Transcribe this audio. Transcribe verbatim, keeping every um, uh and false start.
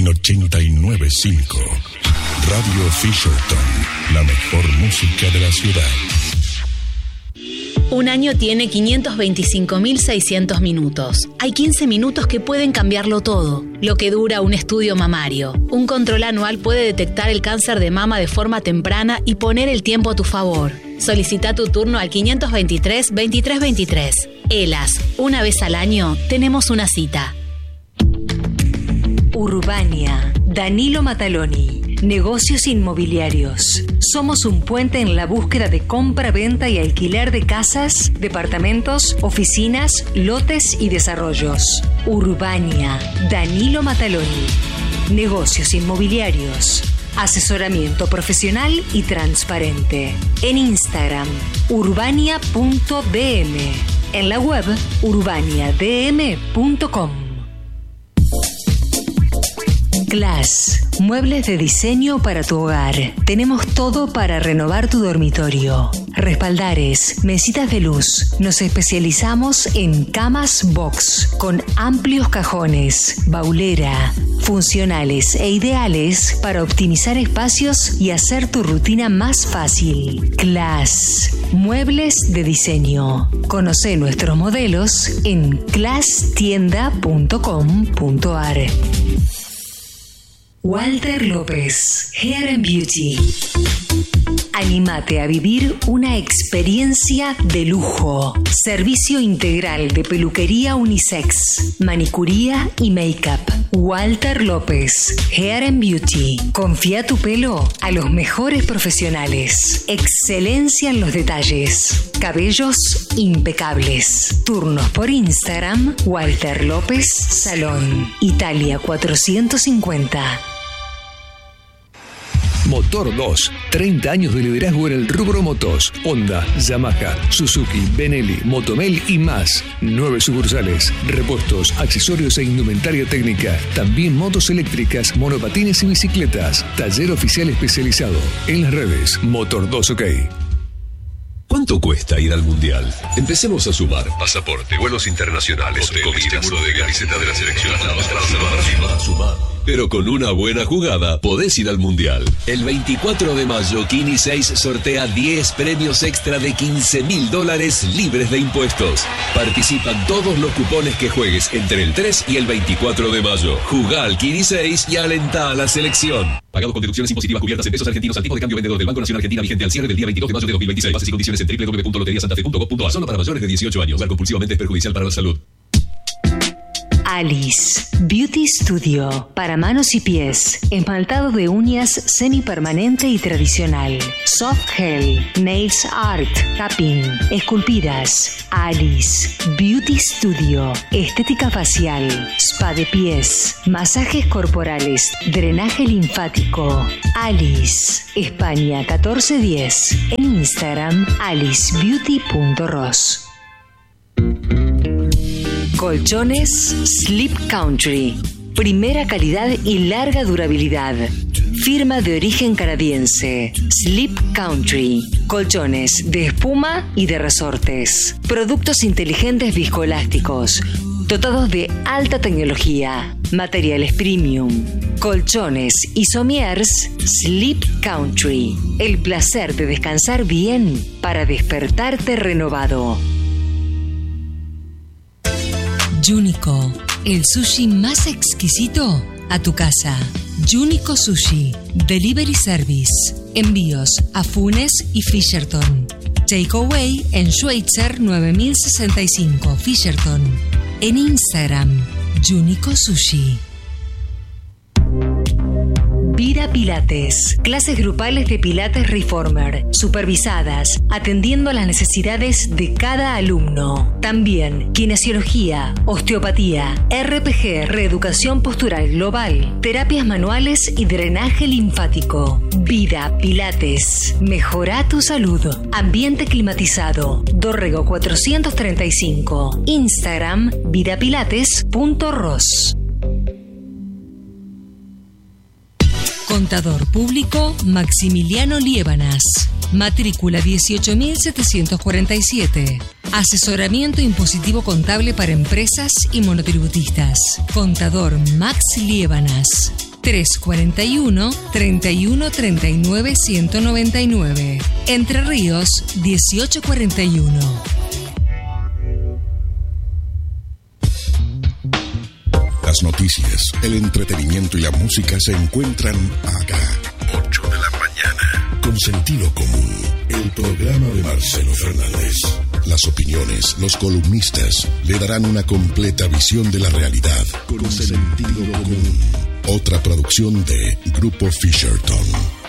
en ochenta y nueve punto cinco. Radio Fisherton, la mejor música de la ciudad. Un año tiene quinientos veinticinco mil seiscientos minutos. Hay quince minutos que pueden cambiarlo todo. Lo que dura un estudio mamario. Un control anual puede detectar el cáncer de mama de forma temprana y poner el tiempo a tu favor. Solicita tu turno al quinientos veintitrés, veintitrés veintitrés. ELAS, una vez al año tenemos una cita. Urbania, Danilo Mataloni. Negocios inmobiliarios. Somos un puente en la búsqueda de compra, venta y alquiler de casas, departamentos, oficinas, lotes y desarrollos. Urbania, Danilo Mataloni. Negocios inmobiliarios. Asesoramiento profesional y transparente. En Instagram, urbania punto d m. En la web, urbania d m punto com. Class, muebles de diseño para tu hogar. Tenemos todo para renovar tu dormitorio. Respaldares, mesitas de luz. Nos especializamos en camas box con amplios cajones, baulera, funcionales e ideales para optimizar espacios y hacer tu rutina más fácil. Class, muebles de diseño. Conoce nuestros modelos en class tienda punto com punto a r. Walter López, Hair and Beauty. Anímate a vivir una experiencia de lujo. Servicio integral de peluquería unisex, manicuría y make-up. Walter López, Hair and Beauty. Confía tu pelo a los mejores profesionales. Excelencia en los detalles. Cabellos impecables. Turnos por Instagram, Walter López Salón. Italia cuatrocientos cincuenta. Motor dos, treinta años de liderazgo en el rubro motos. Honda, Yamaha, Suzuki, Benelli, Motomel y más. Nueve sucursales, repuestos, accesorios e indumentaria técnica. También motos eléctricas, monopatines y bicicletas. Taller oficial especializado. En las redes, Motor dos OK. ¿Cuánto cuesta ir al Mundial? Empecemos a sumar. Pasaporte, vuelos internacionales, hotel, comida, seguro de camiseta de la selección. Sumar, sumar. Pero con una buena jugada podés ir al Mundial. El veinticuatro de mayo, Kini seis sortea diez premios extra de quince mil dólares libres de impuestos. Participan todos los cupones que juegues entre el tres y el veinticuatro de mayo. Jugá al Kini seis y alentá a la selección. Pagado con deducciones impositivas cubiertas en pesos argentinos al tipo de cambio vendedor del Banco Nacional Argentina vigente al cierre del día veintidós de mayo de dos mil veintiséis. Bases y condiciones en doble u doble u doble u punto lotería santa fe punto com punto a r. Solo para mayores de dieciocho años. Dar compulsivamente es perjudicial para la salud. Alice Beauty Studio. Para manos y pies. Esmaltado de uñas semipermanente y tradicional. Soft gel. Nails art. Tapping. Esculpidas. Alice Beauty Studio. Estética facial. Spa de pies. Masajes corporales. Drenaje linfático. Alice. España catorce diez. En Instagram, alice beauty punto ros. Colchones Sleep Country. Primera calidad y larga durabilidad. Firma de origen canadiense. Sleep Country. Colchones de espuma y de resortes. Productos inteligentes viscoelásticos. Dotados de alta tecnología. Materiales premium. Colchones y sommiers Sleep Country. El placer de descansar bien para despertarte renovado. Junico, el sushi más exquisito a tu casa. Junico Sushi, Delivery Service. Envíos a Funes y Fisherton. Takeaway en Schweitzer nueve mil sesenta y cinco, Fisherton. En Instagram, Junico Sushi. Vida Pilates. Clases grupales de Pilates Reformer. Supervisadas, atendiendo a las necesidades de cada alumno. También kinesiología, osteopatía, R P G, reeducación postural global, terapias manuales y drenaje linfático. Vida Pilates. Mejora tu salud. Ambiente climatizado. Dorrego cuatrocientos treinta y cinco. Instagram, vidapilates punto ros. Contador Público Maximiliano Liébanas. Matrícula dieciocho mil setecientos cuarenta y siete. Asesoramiento impositivo contable para empresas y monotributistas. Contador Max Liébanas. tres cuatro uno, treinta y uno treinta y nueve, ciento noventa y nueve. Entre Ríos, dieciocho cuarenta y uno. Las noticias, el entretenimiento y la música se encuentran acá. ocho de la mañana. Con sentido común. El programa de Marcelo Fernández. Las opiniones, los columnistas le darán una completa visión de la realidad. Con sentido común. Otra producción de Grupo Fisherton.